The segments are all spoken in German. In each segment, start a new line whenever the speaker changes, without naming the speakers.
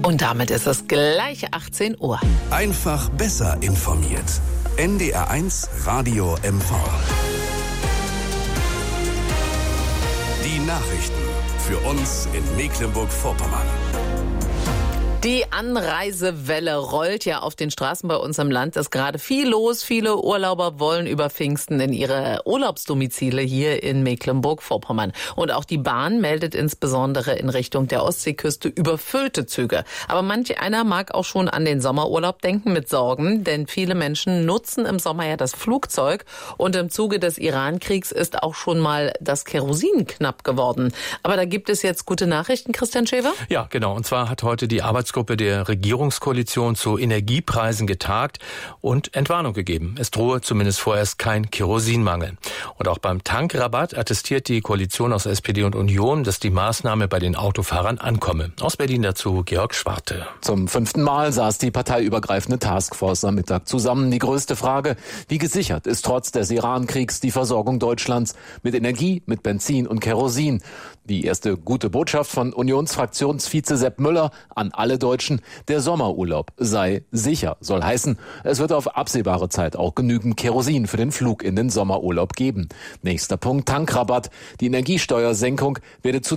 Und damit ist es gleich 18 Uhr.
Einfach besser informiert. NDR1 Radio MV. Die Nachrichten für uns in Mecklenburg-Vorpommern.
Die Anreisewelle rollt ja auf den Straßen bei uns im Land. Es ist gerade viel los. Viele Urlauber wollen über Pfingsten in ihre Urlaubsdomizile hier in Mecklenburg-Vorpommern. Und auch die Bahn meldet insbesondere in Richtung der Ostseeküste überfüllte Züge. Aber manch einer mag auch schon an den Sommerurlaub denken mit Sorgen. Denn viele Menschen nutzen im Sommer ja das Flugzeug. Und im Zuge des Iran-Kriegs ist auch schon mal das Kerosin knapp geworden. Aber da gibt es jetzt gute Nachrichten, Christian Schäfer?
Ja, genau. Und zwar hat heute die Arbeitsgruppe der Regierungskoalition zu Energiepreisen getagt und Entwarnung gegeben. Es drohe zumindest vorerst kein Kerosinmangel. Und auch beim Tankrabatt attestiert die Koalition aus SPD und Union, dass die Maßnahme bei den Autofahrern ankomme. Aus Berlin dazu Georg Schwarte.
Zum 5. Mal saß die parteiübergreifende Taskforce am Mittag zusammen. Die größte Frage: Wie gesichert ist trotz des Iran-Kriegs die Versorgung Deutschlands mit Energie, mit Benzin und Kerosin? Die erste gute Botschaft von Unionsfraktionsvize Sepp Müller an alle Deutschen: Der Sommerurlaub sei sicher. Soll heißen, es wird auf absehbare Zeit auch genügend Kerosin für den Flug in den Sommerurlaub geben. Nächster Punkt: Tankrabatt. Die Energiesteuersenkung werde zu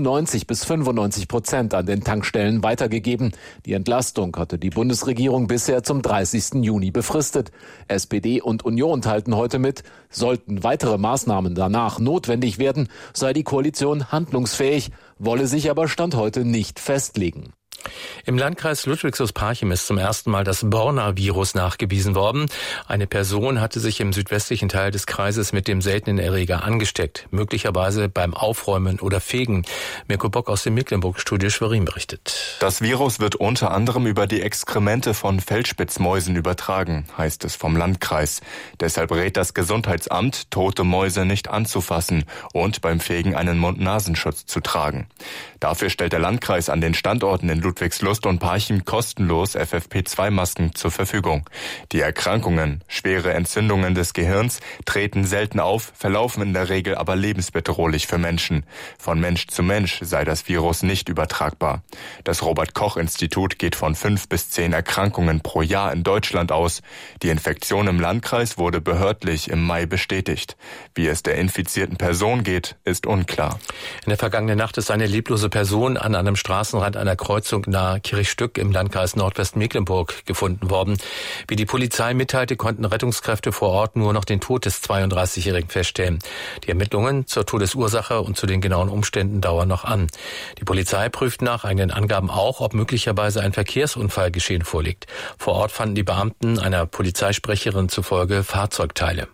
90-95% an den Tankstellen weitergegeben. Die Entlastung hatte die Bundesregierung bisher zum 30. Juni befristet. SPD und Union teilten heute mit: Sollten weitere Maßnahmen danach notwendig werden, sei die Koalition handlungsfähig, wolle sich aber Stand heute nicht festlegen.
Im Landkreis Ludwigslust-Parchim ist zum ersten Mal das Borna-Virus nachgewiesen worden. Eine Person hatte sich im südwestlichen Teil des Kreises mit dem seltenen Erreger angesteckt, möglicherweise beim Aufräumen oder Fegen. Mirko Bock aus dem Mecklenburg-Studio Schwerin berichtet.
Das Virus wird unter anderem über die Exkremente von Feldspitzmäusen übertragen, heißt es vom Landkreis. Deshalb rät das Gesundheitsamt, tote Mäuse nicht anzufassen und beim Fegen einen Mund-Nasenschutz zu tragen. Dafür stellt der Landkreis an den Standorten in Ludwigslust und Parchim kostenlos FFP2-Masken zur Verfügung. Die Erkrankungen, schwere Entzündungen des Gehirns, treten selten auf, verlaufen in der Regel aber lebensbedrohlich für Menschen. Von Mensch zu Mensch sei das Virus nicht übertragbar. Das Robert-Koch-Institut geht von 5 bis 10 Erkrankungen pro Jahr in Deutschland aus. Die Infektion im Landkreis wurde behördlich im Mai bestätigt. Wie es der infizierten Person geht, ist unklar.
In der vergangenen Nacht ist eine leblose Person an einem Straßenrand einer Kreuzung nahe Kirchstück im Landkreis Nordwestmecklenburg gefunden worden. Wie die Polizei mitteilte, konnten Rettungskräfte vor Ort nur noch den Tod des 32-Jährigen feststellen. Die Ermittlungen zur Todesursache und zu den genauen Umständen dauern noch an. Die Polizei prüft nach eigenen Angaben auch, ob möglicherweise ein Verkehrsunfall geschehen vorliegt. Vor Ort fanden die Beamten einer Polizeisprecherin zufolge Fahrzeugteile.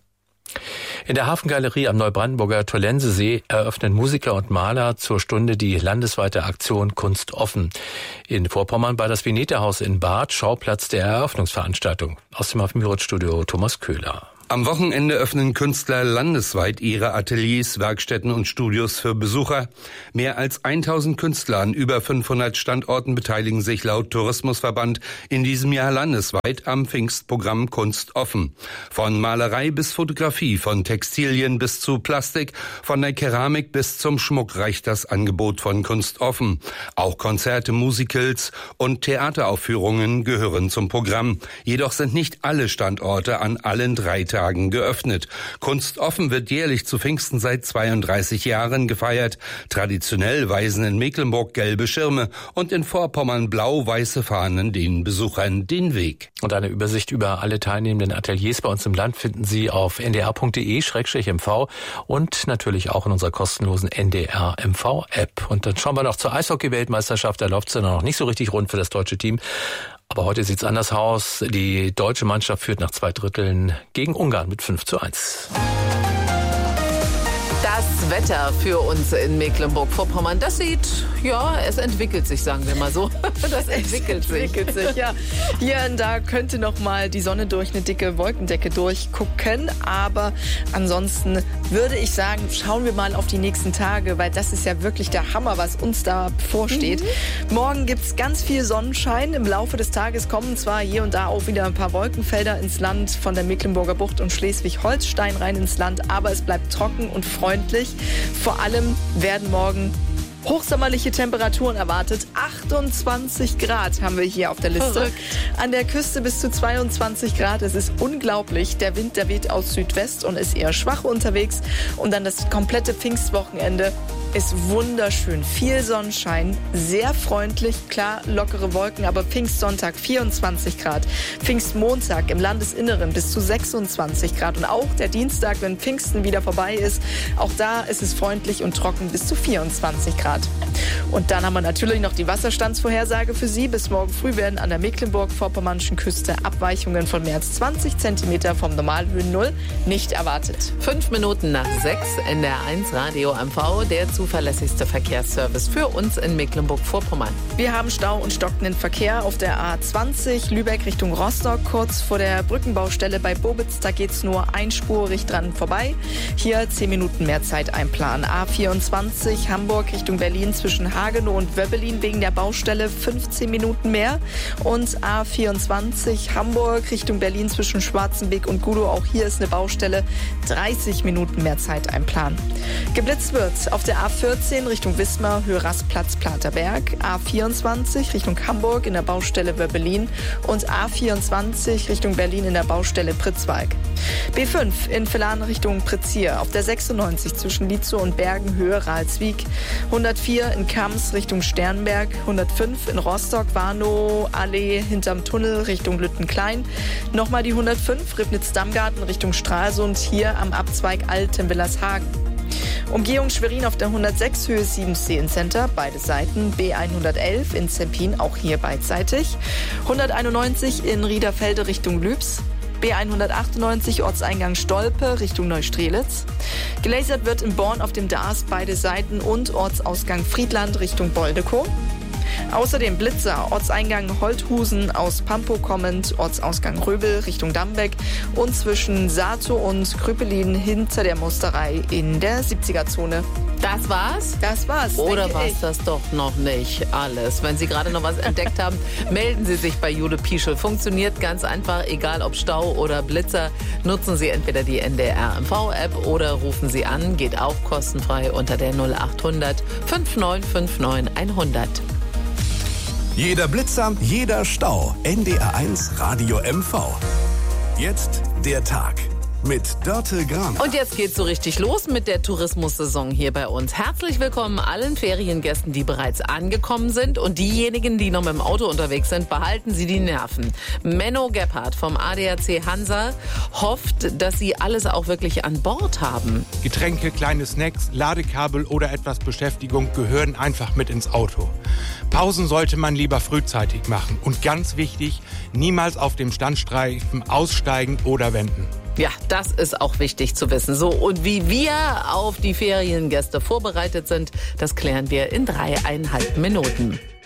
In der Hafengalerie am Neubrandenburger Tollensesee eröffnen Musiker und Maler zur Stunde die landesweite Aktion Kunst offen. In Vorpommern war das Veneta-Haus in Barth Schauplatz der Eröffnungsveranstaltung. Aus dem Hafenbüro-Studio Thomas Köhler.
Am Wochenende öffnen Künstler landesweit ihre Ateliers, Werkstätten und Studios für Besucher. Mehr als 1000 Künstler an über 500 Standorten beteiligen sich laut Tourismusverband in diesem Jahr landesweit am Pfingstprogramm Kunst offen. Von Malerei bis Fotografie, von Textilien bis zu Plastik, von der Keramik bis zum Schmuck reicht das Angebot von Kunst offen. Auch Konzerte, Musicals und Theateraufführungen gehören zum Programm. Jedoch sind nicht alle Standorte an allen 3 Tagen geöffnet. Kunst offen wird jährlich zu Pfingsten seit 32 Jahren gefeiert. Traditionell weisen in Mecklenburg gelbe Schirme und in Vorpommern blau-weiße Fahnen den Besuchern den Weg.
Und eine Übersicht über alle teilnehmenden Ateliers bei uns im Land finden Sie auf ndr.de/mv und natürlich auch in unserer kostenlosen NDR MV-App. Und dann schauen wir noch zur Eishockey-Weltmeisterschaft. Da läuft es ja noch nicht so richtig rund für das deutsche Team. Aber heute sieht's anders aus. Die deutsche Mannschaft führt nach 2 Dritteln gegen Ungarn mit 5:1.
Das Wetter für uns in Mecklenburg-Vorpommern, das sieht, ja, es entwickelt sich, sagen wir mal so. Das entwickelt sich,
ja. Hier und da könnte noch mal die Sonne durch eine dicke Wolkendecke durchgucken. Aber ansonsten würde ich sagen, schauen wir mal auf die nächsten Tage, weil das ist ja wirklich der Hammer, was uns da bevorsteht. Morgen gibt's ganz viel Sonnenschein. Im Laufe des Tages kommen zwar hier und da auch wieder ein paar Wolkenfelder ins Land, von der Mecklenburger Bucht und Schleswig-Holstein rein ins Land. Aber es bleibt trocken und freundlich. Vor allem werden morgen Hochsommerliche Temperaturen erwartet. 28 Grad haben wir hier auf der Liste.
Verrückt.
An der Küste bis zu 22 Grad. Es ist unglaublich. Der Wind, der weht aus Südwest und ist eher schwach unterwegs. Und dann das komplette Pfingstwochenende ist wunderschön. Viel Sonnenschein, sehr freundlich, klar, lockere Wolken, aber Pfingstsonntag 24 Grad. Pfingstmontag im Landesinneren bis zu 26 Grad. Und auch der Dienstag, wenn Pfingsten wieder vorbei ist, auch da ist es freundlich und trocken bis zu 24 Grad. Und dann haben wir natürlich noch die Wasserstandsvorhersage für Sie. Bis morgen früh werden an der Mecklenburg-Vorpommernischen Küste Abweichungen von mehr als 20 Zentimeter vom Normalhöhennull nicht erwartet.
5 Minuten nach 6 in der 1 Radio MV, der zuverlässigste Verkehrsservice für uns in Mecklenburg-Vorpommern.
Wir haben Stau und stockenden Verkehr auf der A20 Lübeck Richtung Rostock, kurz vor der Brückenbaustelle bei Bobitz. Da geht's nur einspurig dran vorbei. Hier 10 Minuten mehr Zeit einplanen. A24 Hamburg Richtung Berlin zwischen Hagenow und Wöbbelin wegen der Baustelle 15 Minuten mehr. Und A24 Hamburg Richtung Berlin zwischen Schwarzenbeck und Gudow. Auch hier ist eine Baustelle. 30 Minuten mehr Zeit einplanen. Geblitzt wird auf der A14 Richtung Wismar, Höhe Rastplatz Platerberg. A24 Richtung Hamburg in der Baustelle Wöbbelin. Und A24 Richtung Berlin in der Baustelle Pritzwalk. B5 in Villaren Richtung Prizier. Auf der 96 zwischen Lietzow und Bergen, Höhe Ralswiek. 104 in Kams Richtung Sternberg. 105 in Rostock, Warnow, Allee hinterm Tunnel Richtung Lüttenklein. Nochmal die 105 Ribnitz-Dammgarten Richtung Stralsund, hier am Abzweig Alten-Willershagen. Umgehung Schwerin auf der 106 Höhe Siedensee in Center, beide Seiten. B111 in Zempin, auch hier beidseitig. 191 in Riederfelde Richtung Lübs. B198 Ortseingang Stolpe Richtung Neustrelitz. Gelasert wird in Born auf dem Daas beide Seiten und Ortsausgang Friedland Richtung Boldekow. Außerdem Blitzer, Ortseingang Holthusen aus Pampow kommend, Ortsausgang Röbel Richtung Dambeck und zwischen Sato und Krüppelin hinter der Musterei in der 70er-Zone.
Das war's?
Das war's.
Oder war es das doch noch nicht alles? Wenn Sie gerade noch was entdeckt haben, melden Sie sich bei Jule Pieschel. Funktioniert ganz einfach, egal ob Stau oder Blitzer. Nutzen Sie entweder die NDR MV-App oder rufen Sie an. Geht auch kostenfrei unter der 0800 5959 100.
Jeder Blitzer, jeder Stau. NDR1 Radio MV. Jetzt der Tag mit Dörte Graner.
Und jetzt geht's so richtig los mit der Tourismussaison hier bei uns. Herzlich willkommen allen Feriengästen, die bereits angekommen sind. Und diejenigen, die noch mit dem Auto unterwegs sind, behalten Sie die Nerven. Menno Gebhardt vom ADAC Hansa hofft, dass Sie alles auch wirklich an Bord haben.
Getränke, kleine Snacks, Ladekabel oder etwas Beschäftigung gehören einfach mit ins Auto. Pausen sollte man lieber frühzeitig machen. Und ganz wichtig, niemals auf dem Standstreifen aussteigen oder wenden.
Ja, das ist auch wichtig zu wissen. So, und wie wir auf die Feriengäste vorbereitet sind, das klären wir in 3,5 Minuten.